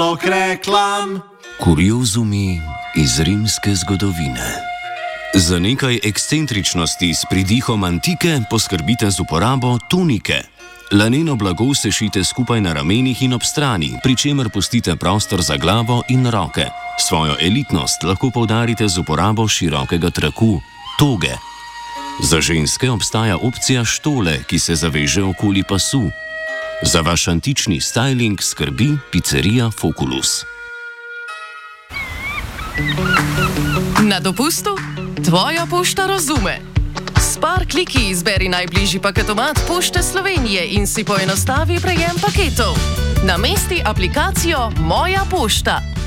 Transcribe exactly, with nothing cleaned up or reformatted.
Reklam. Kuriozumi iz rimske zgodovine. Za nekaj ekscentričnosti s pridihom antike poskrbite z uporabo tunike. Laneno blago sešite skupaj na ramenih in ob strani, pri čemer pustite prostor za glavo in roke. Svojo elitnost lahko poudarite z uporabo širokega traku, toge. Za ženske obstaja opcija štole, ki se zaveže okoli pasu. Za vaš antični styling skrbi pizzerija Foculus. Na dopustu? Tvoja pošta razume. S par kliki izberi najbližji paketomat Pošte Slovenije in si poenostavi prejem paketov. Namesti aplikacijo Moja pošta.